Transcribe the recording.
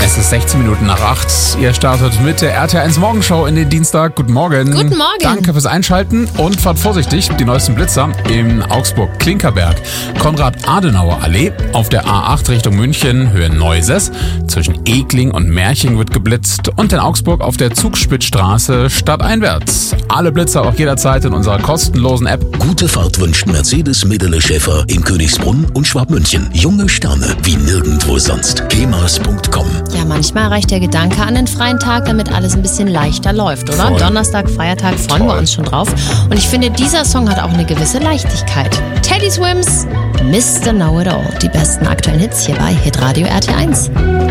Es ist 16 Minuten nach 8. Ihr startet mit der RT1 Morgenshow in den Dienstag. Guten Morgen. Guten Morgen. Danke fürs Einschalten und fahrt vorsichtig. Die neuesten Blitzer in Augsburg-Klinkerberg. Konrad-Adenauer-Allee auf der A8 Richtung München, Höhe Neuses. Zwischen Egling und Merching wird geblitzt. Und in Augsburg auf der Zugspitzstraße stadteinwärts. Alle Blitzer auch jederzeit in unserer kostenlosen App. Gute Fahrt wünscht Mercedes-Medele-Schäfer in Königsbrunn und Schwabmünchen. Junge Sterne wie nirgendwo sonst. kemas.com. Ja, manchmal reicht der Gedanke an den freien Tag, damit alles ein bisschen leichter läuft, oder? Voll. Donnerstag, Feiertag, freuen wir uns schon drauf. Und ich finde, dieser Song hat auch eine gewisse Leichtigkeit. Teddy Swims, Mr. Know It All. Die besten aktuellen Hits hier bei Hitradio RT1.